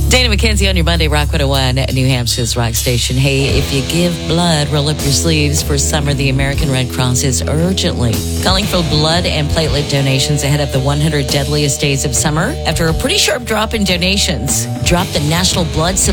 Dana McKenzie on your Monday Rock 101, New Hampshire's rock station. Hey, if you give blood, roll up your sleeves. For summer, the American Red Cross is urgently calling for blood and platelet donations ahead of the 100 deadliest days of summer. After a pretty sharp drop in donations, drop the National Blood Supply